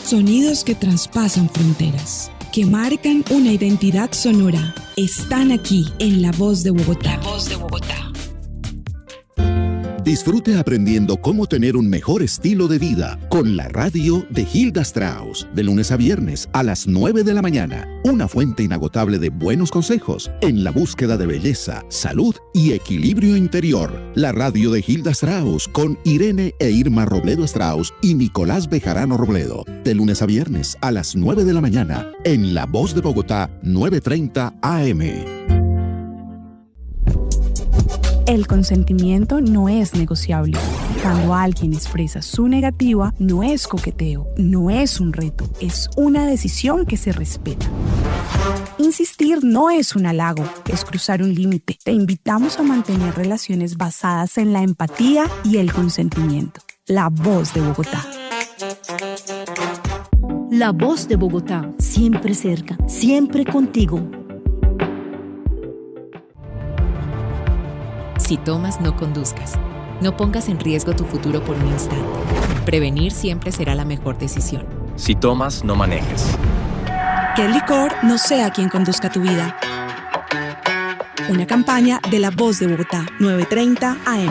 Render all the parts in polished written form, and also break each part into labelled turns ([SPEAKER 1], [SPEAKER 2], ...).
[SPEAKER 1] Sonidos que traspasan fronteras, que marcan una identidad sonora. Están aquí en La Voz de Bogotá. La Voz de Bogotá.
[SPEAKER 2] Disfrute aprendiendo cómo tener un mejor estilo de vida con la radio de Hilda Strauss, de lunes a viernes a las 9 de la mañana. Una fuente inagotable de buenos consejos en la búsqueda de belleza, salud y equilibrio interior. La radio de Hilda Strauss con Irene e Irma Robledo Strauss y Nicolás Bejarano Robledo, de lunes a viernes a las 9 de la mañana en La Voz de Bogotá, 9:30 AM.
[SPEAKER 3] El consentimiento no es negociable. Cuando alguien expresa su negativa, no es coqueteo, no es un reto, es una decisión que se respeta. Insistir no es un halago, es cruzar un límite. Te invitamos a mantener relaciones basadas en la empatía y el consentimiento. La Voz de Bogotá.
[SPEAKER 4] La Voz de Bogotá, siempre cerca, siempre contigo.
[SPEAKER 5] Si tomas, no conduzcas. No pongas en riesgo tu futuro por un instante. Prevenir siempre será la mejor decisión.
[SPEAKER 6] Si tomas, no manejes.
[SPEAKER 1] Que el licor no sea quien conduzca tu vida. Una campaña de La Voz de Bogotá, 9:30 AM.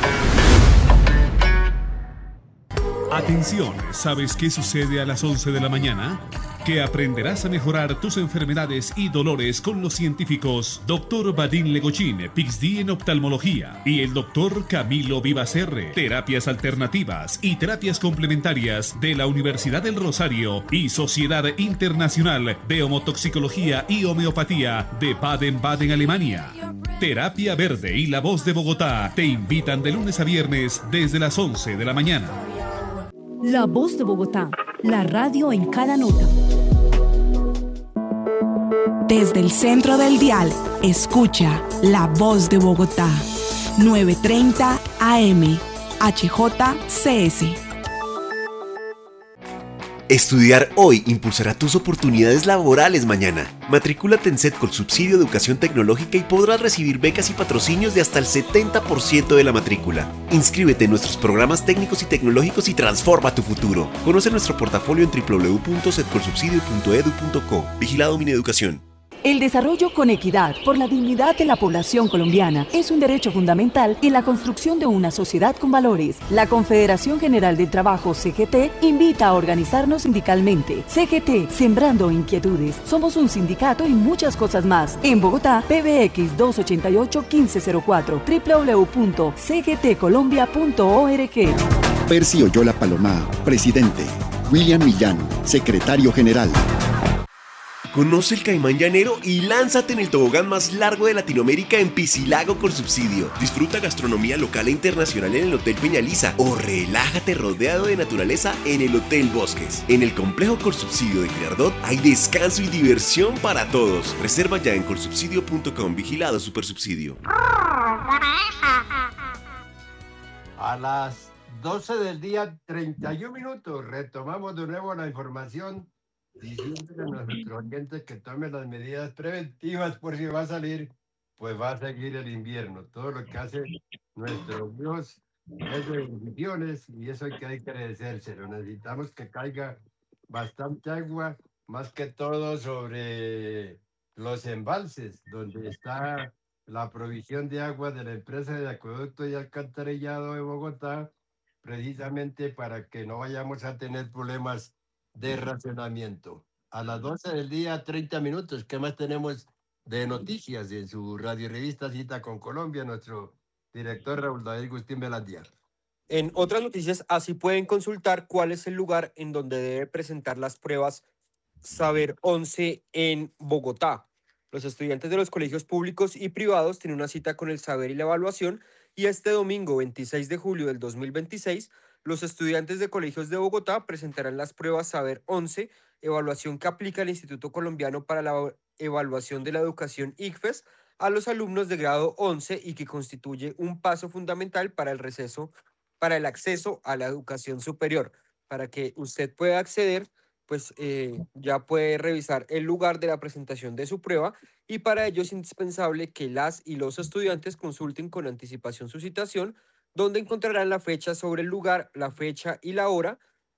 [SPEAKER 7] Atención, ¿sabes qué sucede a las 11 de la mañana? Que aprenderás a mejorar tus enfermedades y dolores con los científicos Dr. Vadim Legochín, PhD en oftalmología, y el Dr. Camilo Vivacerre, terapias alternativas y terapias complementarias de la Universidad del Rosario y Sociedad Internacional de Homotoxicología y Homeopatía de Baden-Baden, Alemania. Terapia Verde y La Voz de Bogotá te invitan de lunes a viernes desde las 11 de la mañana.
[SPEAKER 4] La Voz de Bogotá, la radio en cada nota.
[SPEAKER 1] Desde el centro del dial, escucha La Voz de Bogotá, 9:30 AM, HJCS.
[SPEAKER 8] Estudiar hoy impulsará tus oportunidades laborales mañana. Matricúlate en SET Colsubsidio Educación Tecnológica y podrás recibir becas y patrocinios de hasta el 70% de la matrícula. Inscríbete en nuestros programas técnicos y tecnológicos y transforma tu futuro. Conoce nuestro portafolio en www.setcolsubsidio.edu.co. Vigilado Mineducación.
[SPEAKER 9] El desarrollo con equidad por la dignidad de la población colombiana es un derecho fundamental en la construcción de una sociedad con valores. La Confederación General del Trabajo, CGT, invita a organizarnos sindicalmente. CGT, Sembrando Inquietudes. Somos un sindicato y muchas cosas más. En Bogotá, PBX 288-1504, www.cgtcolombia.org.
[SPEAKER 10] Percy Oyola Palomá, presidente. William Millán, secretario general.
[SPEAKER 8] Conoce el Caimán Llanero y lánzate en el tobogán más largo de Latinoamérica en Piscilago Colsubsidio. Disfruta gastronomía local e internacional en el Hotel Peñaliza o relájate rodeado de naturaleza en el Hotel Bosques. En el complejo Colsubsidio de Girardot hay descanso y diversión para todos. Reserva ya en colsubsidio.com. Vigilado Supersubsidio.
[SPEAKER 11] A las 12 del día, 31 minutos, retomamos de nuevo la información diciendo a nuestros oyentes que tomen las medidas preventivas por si va a salir, pues va a seguir el invierno. Todo lo que hace nuestro Dios es de bendiciones y eso hay que agradecérselo. Necesitamos que caiga bastante agua, más que todo sobre los embalses, donde está la provisión de agua de la empresa de acueducto y alcantarillado de Bogotá, precisamente para que no vayamos a tener problemas de racionamiento. A las 12 del día, 30 minutos. ¿Qué más tenemos de noticias en su radio revista Cita con Colombia? Nuestro director Raúl David Gustín Belandiar.
[SPEAKER 12] En otras noticias, así pueden consultar cuál es el lugar en donde debe presentar las pruebas Saber 11 en Bogotá. Los estudiantes de los colegios públicos y privados tienen una cita con el saber y la evaluación y este domingo 26 de julio del 2026 los estudiantes de colegios de Bogotá presentarán las pruebas Saber 11, evaluación que aplica el Instituto Colombiano para la Evaluación de la Educación ICFES a los alumnos de grado 11 y que constituye un paso fundamental para el acceso a la educación superior. Para que usted pueda acceder, pues ya puede revisar el lugar de la presentación de su prueba y para ello es indispensable que las y los estudiantes consulten con anticipación su citación, donde encontrarán la fecha sobre el lugar, la fecha y la hora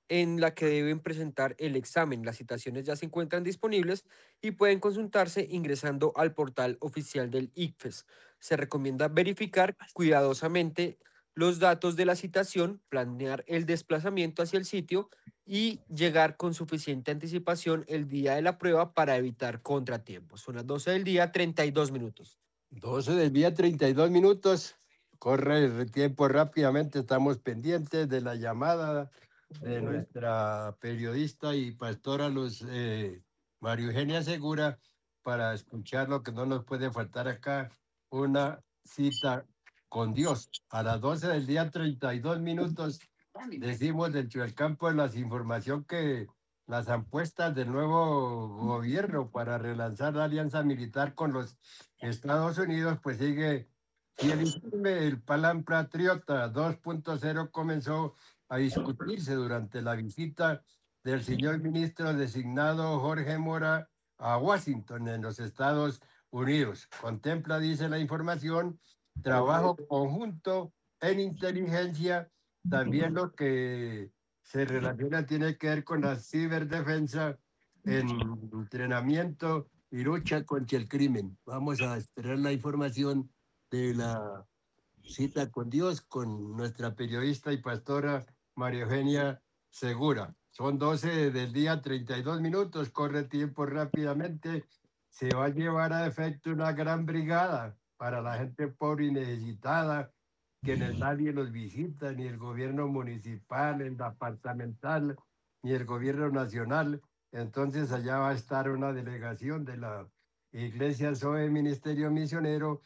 [SPEAKER 12] en la que deben presentar el examen. Las citaciones ya se encuentran disponibles y pueden consultarse ingresando al portal oficial del ICFES. Se recomienda verificar cuidadosamente los datos de la citación, planear el desplazamiento hacia el sitio y llegar con suficiente anticipación el día de la prueba para evitar contratiempos. Son las 12 del día, 32 minutos.
[SPEAKER 11] 12 del día, 32 minutos. Corre el tiempo rápidamente. Estamos pendientes de la llamada de nuestra periodista y pastora María Eugenia Segura para escuchar lo que no nos puede faltar acá, una cita con Dios. A las 12 del día, 32 minutos, decimos dentro del campo de la información que las apuestas del nuevo gobierno para relanzar la alianza militar con los Estados Unidos, pues sigue el Plan Patriota 2.0 comenzó a discutirse durante la visita del señor ministro designado Jorge Mora a Washington, en los Estados Unidos. Contempla, dice la información, trabajo conjunto en inteligencia, también lo que se relaciona tiene que ver con la ciberdefensa, en entrenamiento y lucha contra el crimen. Vamos a esperar la información de la cita con Dios con nuestra periodista y pastora María Eugenia Segura. Son 12 del día, 32 minutos, corre tiempo rápidamente. Se va a llevar a efecto una gran brigada para la gente pobre y necesitada, que nadie los visita, ni el gobierno municipal, el departamental, ni el gobierno nacional. Entonces allá va a estar una delegación de la Iglesia Zoe Ministerio Misionero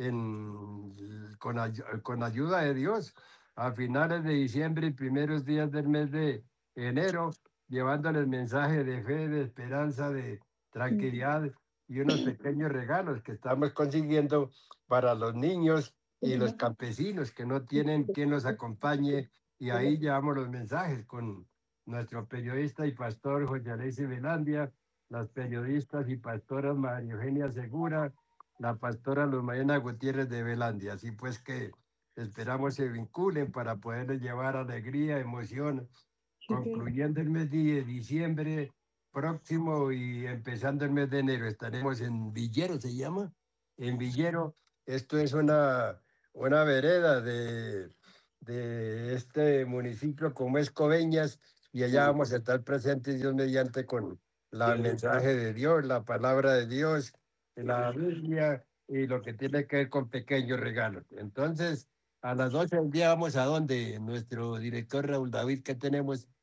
[SPEAKER 11] con ayuda de Dios, a finales de diciembre y primeros días del mes de enero, llevándoles mensaje de fe, de esperanza, de tranquilidad y unos pequeños regalos que estamos consiguiendo para los niños y los campesinos que no tienen quien los acompañe, y ahí llevamos los mensajes con nuestro periodista y pastor José Alexis Velandia, las periodistas y pastoras María Eugenia Segura, la pastora Luz Mariana Gutiérrez de Velandia. Así pues que esperamos se vinculen para poderles llevar alegría, emoción, concluyendo el mes de diciembre próximo y empezando el mes de enero. Estaremos en Villero, ¿se llama? En Villero. Esto es una vereda de este municipio como es Coveñas, y allá vamos a estar presentes, Dios mediante, con el mensaje de Dios, la palabra de Dios, la Biblia y lo que tiene que ver con pequeños regalos. Entonces, a las 12 del día vamos a donde nuestro director Raúl David, que tenemos